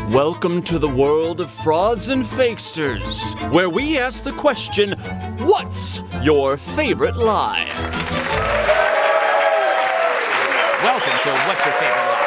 Welcome to the world of frauds and fakesters, where we ask the question, what's your favorite lie? Welcome to What's Your Favorite Lie?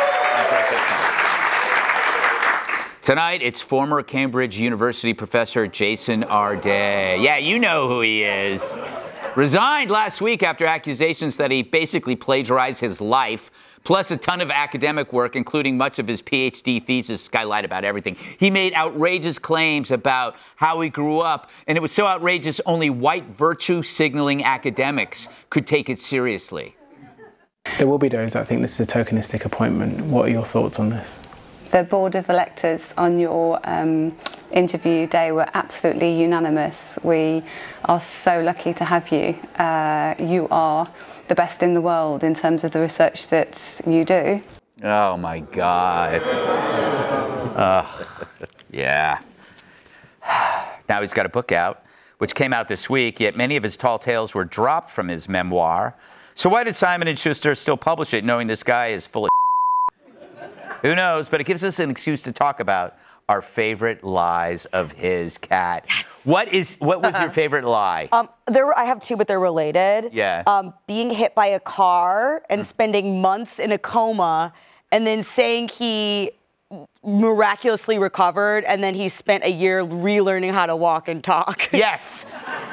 Tonight, it's former Cambridge University professor Jason R. Day. Yeah, you know who he is. Resigned last week after accusations that he basically plagiarized his life, plus a ton of academic work, including much of his PhD thesis. This guy lied about everything. He made outrageous claims about how he grew up, and it was so outrageous only white virtue-signaling academics could take it seriously. There will be those that think this is a tokenistic appointment. What are your thoughts on this? The board of electors on your interview day were absolutely unanimous. We are so lucky to have you. You are the best in the world in terms of the research that you do. Oh my God. Yeah. Now he's got a book out, which came out this week, yet many of his tall tales were dropped from his memoir. So why did Simon & Schuster still publish it, knowing this guy is full of Who knows, but it gives us an excuse to talk about our favorite lies of his cat. Yes. What was your favorite lie? I have two, but they're related. Yeah. Being hit by a car and spending months in a coma, and then saying he miraculously recovered, and then he spent a year relearning how to walk and talk. Yes.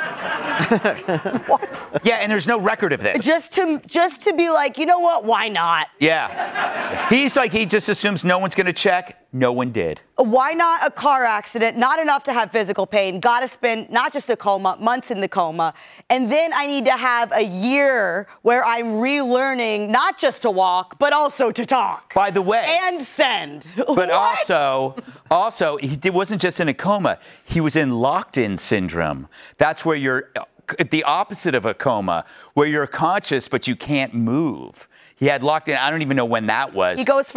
What? Yeah, and there's no record of this. Just to be like, you know what? Why not? Yeah. He's like, he just assumes no one's going to check. No one did. Why not a car accident? Not enough to have physical pain. Got to spend not just a coma, months in the coma. And then I need to have a year where I'm relearning not just to walk, but also to talk. By the way. And send. But also, he wasn't just in a coma. He was in locked-in syndrome. That's where you're the opposite of a coma, where you're conscious, but you can't move. He had locked in. I don't even know when that was. He goes for